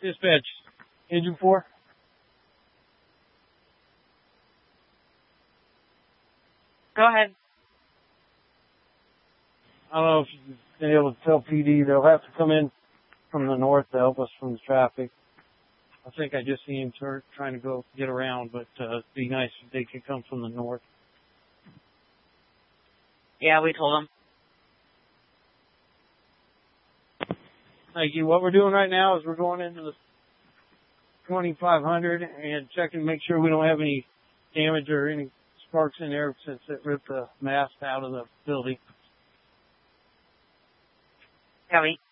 Dispatch, engine 4. Go ahead. I don't know if you've been able to tell PD. They'll have to come in from the north to help us from the traffic. I think I just see him trying to go get around, but it'd be nice if they could come from the north. Yeah, we told them. Thank you. What we're doing right now is we're going into the 2500 and checking to make sure we don't have any damage or any sparks in there since it ripped the mast out of the building. Copy.